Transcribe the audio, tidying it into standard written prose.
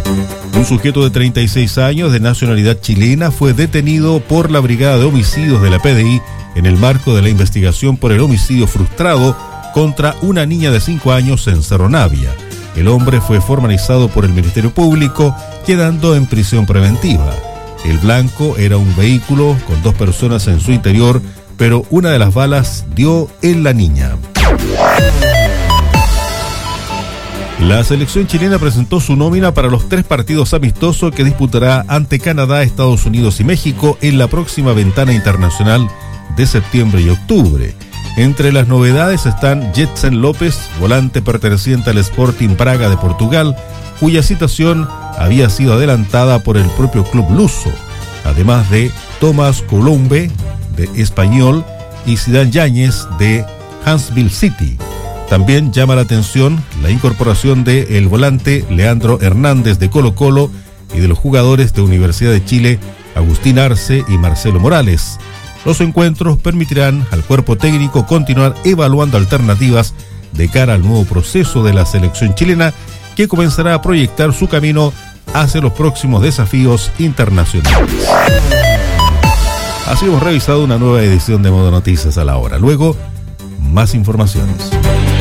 Un sujeto de 36 años de nacionalidad chilena fue detenido por la Brigada de Homicidios de la PDI en el marco de la investigación por el homicidio frustrado contra una niña de 5 años en Cerro Navia. El hombre fue formalizado por el Ministerio Público, quedando en prisión preventiva. El blanco era un vehículo con 2 personas en su interior, pero una de las balas dio en la niña. La selección chilena presentó su nómina para los 3 partidos amistosos que disputará ante Canadá, Estados Unidos y México en la próxima ventana internacional de septiembre y octubre. Entre las novedades están Jetsen López, volante perteneciente al Sporting Braga de Portugal, cuya citación había sido adelantada por el propio club luso, además de Tomás Colombe, de Espanyol, y Zidane Yáñez, de Huntsville City. También llama la atención la incorporación de el volante Leandro Hernández de Colo-Colo y de los jugadores de Universidad de Chile, Agustín Arce y Marcelo Morales. Los encuentros permitirán al cuerpo técnico continuar evaluando alternativas de cara al nuevo proceso de la selección chilena, que comenzará a proyectar su camino hacia los próximos desafíos internacionales. Así hemos revisado una nueva edición de Modo Noticias a la hora. Luego, más informaciones.